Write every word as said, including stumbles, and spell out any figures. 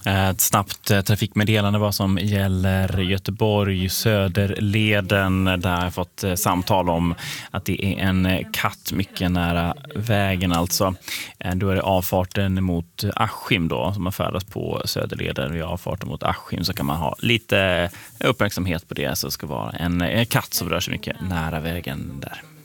Ett snabbt eh, trafikmeddelande vad som gäller Göteborg, Söderleden, där jag har fått eh, samtal om att det är en eh, katt mycket nära vägen alltså. Eh, då är det avfarten mot Askim då, som man färdas på Söderleden. Vid avfarten mot Askim så kan man ha lite uppmärksamhet på det, så det ska vara en, en katt som rör sig mycket nära vägen där.